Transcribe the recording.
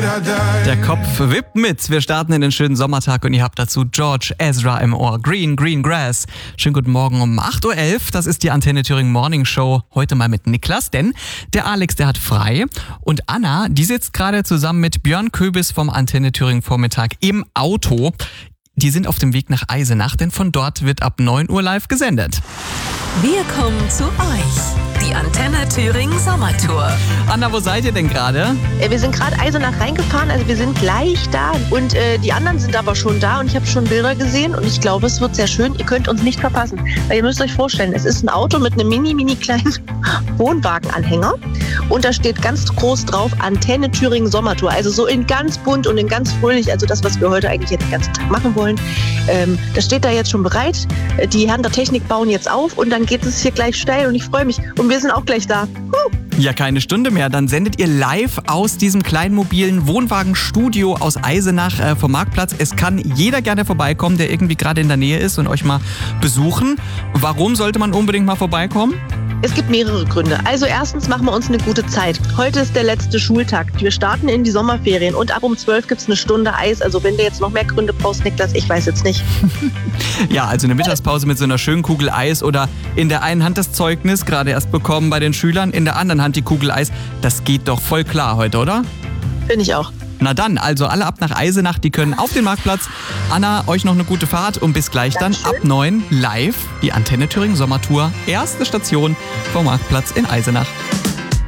Der Kopf wippt mit. Wir starten in den schönen Sommertag und ihr habt dazu George Ezra im Ohr. Green Grass. Schönen guten Morgen um 8.11 Uhr. Das ist die Antenne Thüringen Morning Show. Heute mal mit Niklas, denn der Alex, der hat frei. Und Anna, die sitzt gerade zusammen mit Björn Köbis vom Antenne Thüringen Vormittag im Auto. Die sind auf dem Weg nach Eisenach, denn von dort wird ab 9 Uhr live gesendet. Wir kommen zu euch. Die Antenne Thüringen Sommertour. Anna, wo seid ihr denn gerade? Wir sind gerade Eisenach reingefahren, also wir sind gleich da. Und die anderen sind aber schon da und ich habe schon Bilder gesehen und ich glaube, es wird sehr schön. Ihr könnt uns nicht verpassen, weil ihr müsst euch vorstellen, es ist ein Auto mit einem mini kleinen Wohnwagenanhänger und da steht ganz groß drauf Antenne Thüringen Sommertour. Also so in ganz bunt und in ganz fröhlich, also das, was wir heute eigentlich jetzt den ganzen Tag machen wollen. Das steht da jetzt schon bereit. Die Herren der Technik bauen jetzt auf und dann geht es hier gleich steil und ich freue mich. Und wir sind auch gleich da. Ja, keine Stunde mehr. Dann sendet ihr live aus diesem kleinen mobilen Wohnwagenstudio aus Eisenach vom Marktplatz. Es kann jeder gerne vorbeikommen, der irgendwie gerade in der Nähe ist und euch mal besuchen. Warum sollte man unbedingt mal vorbeikommen? Es gibt mehrere Gründe. Also erstens machen wir uns eine gute Zeit. Heute ist der letzte Schultag. Wir starten in die Sommerferien und ab um 12 gibt es eine Stunde Eis. Also wenn du jetzt noch mehr Gründe brauchst, Niklas, ich weiß jetzt nicht. Ja, also eine Mittagspause mit so einer schönen Kugel Eis oder in der einen Hand das Zeugnis, gerade erst bekommen bei den Schülern, in der anderen Hand die Kugel Eis. Das geht doch voll klar heute, oder? Finde ich auch. Na dann, also alle ab nach Eisenach, die können auf den Marktplatz. Anna, euch noch eine gute Fahrt und bis gleich dann ab 9 live die Antenne Thüringen Sommertour. Erste Station vom Marktplatz in Eisenach.